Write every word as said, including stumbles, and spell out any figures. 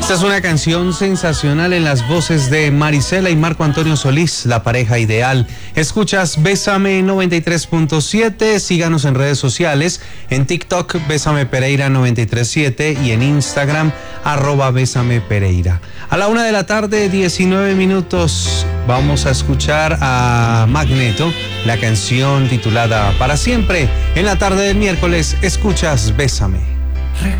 Esta es una canción sensacional en las voces de Marisela y Marco Antonio Solís, la pareja ideal. Escuchas Bésame noventa y tres punto siete, síganos en redes sociales, en TikTok Bésame Pereira noventa y tres punto siete y en Instagram arroba Bésame Pereira. A la una de la tarde, diecinueve minutos, vamos a escuchar a Magneto, la canción titulada Para Siempre. En la tarde del miércoles, escuchas Bésame.